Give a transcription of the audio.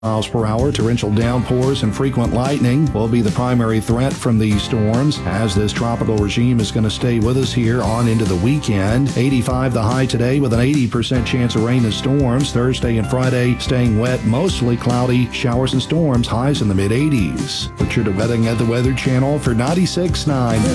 miles per hour. Torrential downpours and frequent lightning will be the primary threat from these storms, as this tropical regime is going to stay with us here on into the weekend. 85 the high today, with an 80% chance of rain and storms. Thursday and Friday staying wet, mostly cloudy, showers and storms, highs in the mid-80s. Richard Wedding at the Weather Channel for 96.9.